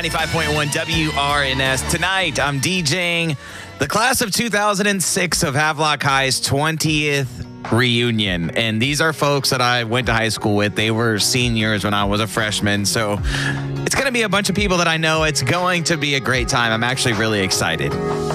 95.1 WRNS. Tonight, I'm DJing the class of 2006 of Havelock High's 20th reunion. And these are folks that I went to high school with. They were seniors when I was a freshman. So it's going to be a bunch of people that I know. It's going to be a great time. I'm actually really excited.